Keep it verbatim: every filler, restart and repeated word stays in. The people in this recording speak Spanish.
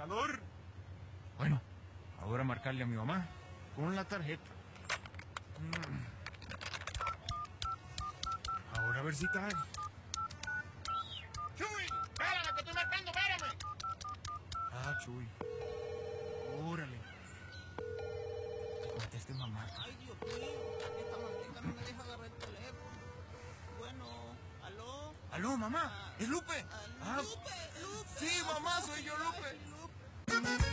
cargador. Bueno, ahora marcarle a mi mamá con la tarjeta. Mm. Ahora a ver si cae. ¡Chuy! ¡Espérame, que estoy marcando, espérame! Ah, Chuy. Órale. Que conteste mamá. Ay, Dios mío, esta maldita no me deja agarrar el teléfono. Bueno, ¿aló? Aló, mamá. Ah, ¿Es Lupe? ah, Ah, Lupe, Lupe. sí, mamá, soy yo, Lupe. Ay, Lupe.